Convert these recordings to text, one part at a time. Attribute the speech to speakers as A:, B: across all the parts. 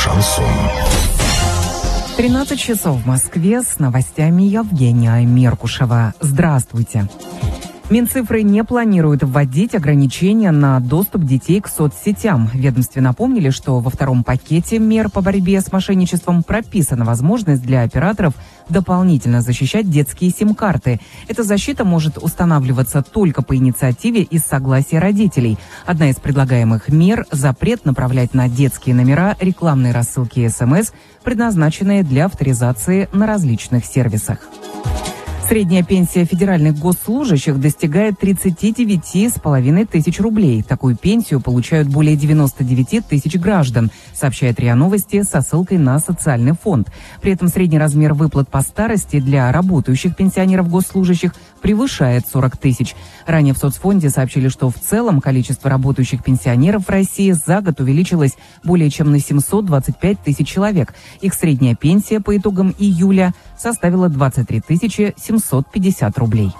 A: Шансон.
B: 13 часов в Москве. С новостями Евгения Меркушева. Здравствуйте. Минцифры не планирует вводить ограничения на доступ детей к соцсетям. В ведомстве напомнили, что во втором пакете мер по борьбе с мошенничеством прописана возможность для операторов дополнительно защищать детские сим-карты. Эта защита может устанавливаться только по инициативе и с согласия родителей. Одна из предлагаемых мер – запрет направлять на детские номера рекламные рассылки и СМС, предназначенные для авторизации на различных сервисах. Средняя пенсия федеральных госслужащих достигает 39,5 тысяч рублей. Такую пенсию получают более 99 тысяч граждан, сообщает РИА Новости со ссылкой на социальный фонд. При этом средний размер выплат по старости для работающих пенсионеров-госслужащих превышает 40 тысяч. Ранее в соцфонде сообщили, что в целом количество работающих пенсионеров в России за год увеличилось более чем на 725 тысяч человек. Их средняя пенсия по итогам июля составила 23 750 рублей.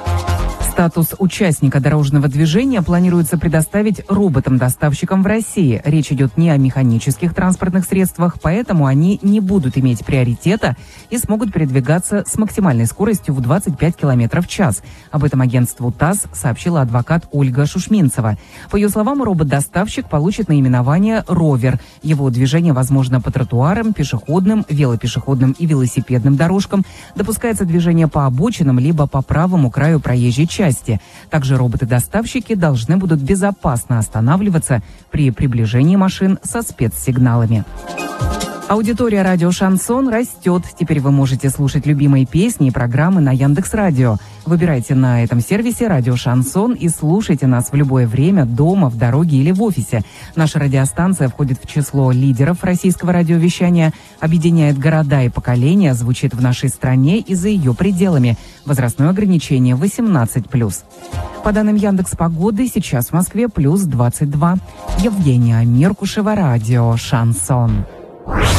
B: Статус участника дорожного движения планируется предоставить роботам-доставщикам в России. Речь идет не о механических транспортных средствах, поэтому они не будут иметь приоритета и смогут передвигаться с максимальной скоростью в 25 км в час. Об этом агентству ТАСС сообщила адвокат Ольга Шушминцева. По ее словам, робот-доставщик получит наименование «Ровер». Его движение возможно по тротуарам, пешеходным, велопешеходным и велосипедным дорожкам. Допускается движение по обочинам либо по правому краю проезжей части. Также роботы-доставщики должны будут безопасно останавливаться при приближении машин со спецсигналами. Аудитория радио «Шансон» растет. Теперь вы можете слушать любимые песни и программы на Яндекс.Радио. Выбирайте на этом сервисе «Радио Шансон» и слушайте нас в любое время, дома, в дороге или в офисе. Наша радиостанция входит в число лидеров российского радиовещания, объединяет города и поколения, звучит в нашей стране и за ее пределами. Возрастное ограничение 18+. По данным Яндекс.Погоды, сейчас в Москве плюс 22. Евгения Меркушева, радио «Шансон».